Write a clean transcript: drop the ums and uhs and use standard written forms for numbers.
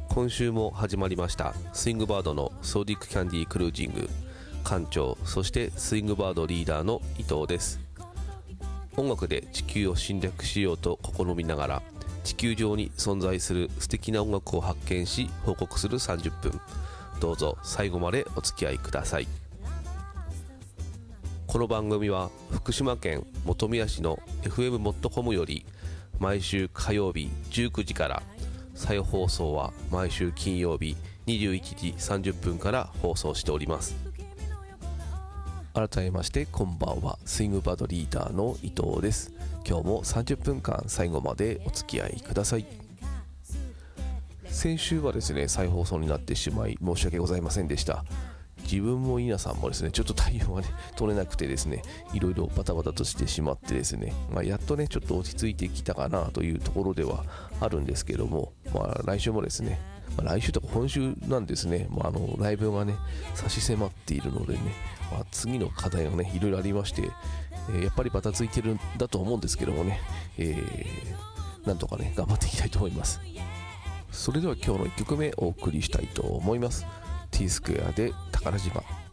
今週も始まりましたスイングバードのソーディックキャンディークルージング、館長そしてスイングバードリーダーの伊藤です。音楽で地球を侵略しようと試みながら地球上に存在する素敵な音楽を発見し報告する30分、どうぞ最後までお付き合いください。この番組は福島県本宮市の FM.com より毎週火曜日19時から、再放送は毎週金曜日21時30分から放送しております。改めましてこんばんは、スイングバードリーダーの伊藤です。今日も30分間最後までお付き合いください。先週はですね、再放送になってしまい申し訳ございませんでした。自分も稲さんもですね、ちょっと対応がね取れなくてですね、いろいろバタバタとしてしまってですね、やっとねちょっと落ち着いてきたかなというところではあるんですけども、来週もですね、来週とか今週なんですね、ライブがね差し迫っているのでね、次の課題がねいろいろありまして、やっぱりバタついてるんだと思うんですけどもね、なんとかね頑張っていきたいと思います。それでは今日の1曲目お送りしたいと思います。T スクエアで宝島。